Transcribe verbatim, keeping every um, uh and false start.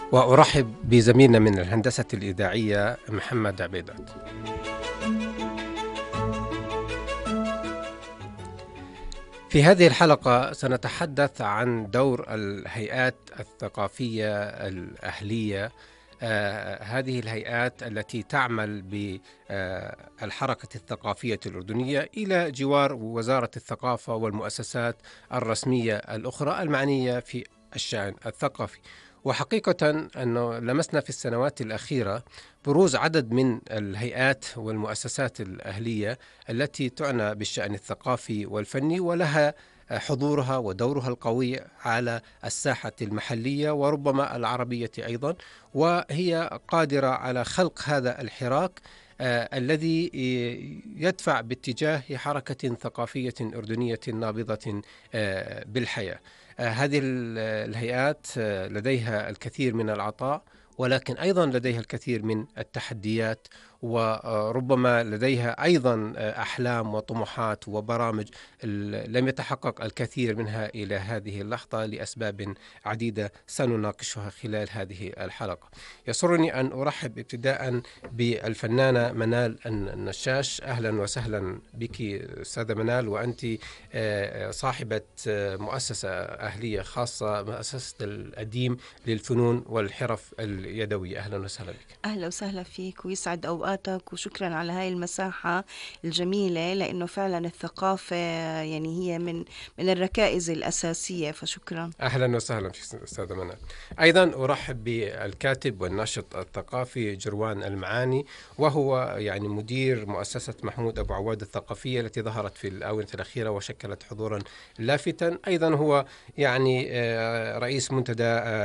وأرحب بزميلنا من الهندسة الإذاعية محمد عبيدات. في هذه الحلقة سنتحدث عن دور الهيئات الثقافية الأهلية، آه هذه الهيئات التي تعمل بالحركة الثقافية الأردنية إلى جوار وزارة الثقافة والمؤسسات الرسمية الأخرى المعنية في الشأن الثقافي. وحقيقة أنه لمسنا في السنوات الأخيرة بروز عدد من الهيئات والمؤسسات الأهلية التي تعنى بالشأن الثقافي والفني، ولها حضورها ودورها القوي على الساحة المحلية وربما العربية أيضا، وهي قادرة على خلق هذا الحراك آه الذي يدفع باتجاه حركة ثقافية أردنية نابضة آه بالحياة. آه هذه الهيئات آه لديها الكثير من العطاء، ولكن أيضا لديها الكثير من التحديات، وربما لديها أيضا أحلام وطموحات وبرامج لم يتحقق الكثير منها إلى هذه اللحظة لأسباب عديدة سنناقشها خلال هذه الحلقة. يسرني أن أرحب ابتداء بالفنانة منال النشاش. أهلا وسهلا بك أستاذة منال، وأنت صاحبة مؤسسة أهلية خاصة، مؤسسة الأديم للفنون والحرف اليدوية. أهلا وسهلا بك. أهلا وسهلا فيك ويسعد أوقاتك، وشكرا على هاي المساحة الجميلة، لأنه فعلا الثقافة يعني هي من من الركائز الأساسية، فشكرا. أهلا وسهلا فيك أستاذة منال. أيضا أرحب بالكاتب والناشط الثقافي جروان المعاني، وهو يعني مدير مؤسسة محمود أبو عواد الثقافية التي ظهرت في الآونة الأخيرة وشكلت حضورا لافتا. أيضا هو يعني رئيس منتدى